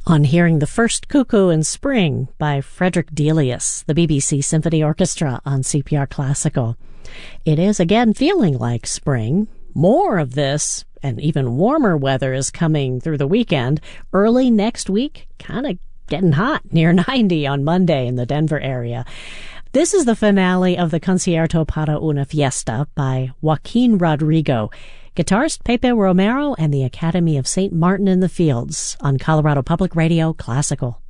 On hearing the first Cuckoo in Spring by Frederick Delius, the BBC Symphony Orchestra on CPR Classical. It is again feeling like spring. More of this and even warmer weather is coming through the weekend. Early next week, kind of getting hot, near 90 on Monday in the Denver area. This is the finale of the Concierto para una Fiesta by Joaquin Rodrigo, guitarist Pepe Romero and the Academy of St. Martin in the Fields on Colorado Public Radio Classical.